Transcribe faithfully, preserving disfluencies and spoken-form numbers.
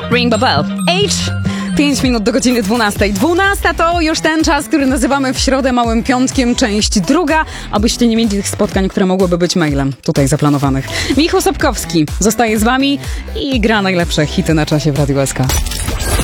Ring the bell. H. pięć minut do godziny dwunastej. Dwunasta to już ten czas, który nazywamy w środę Małym Piątkiem, część druga, abyście nie mieli tych spotkań, które mogłyby być mailem tutaj zaplanowanych. Michał Sapkowski zostaje z wami i gra najlepsze hity na czasie w Radiu S K.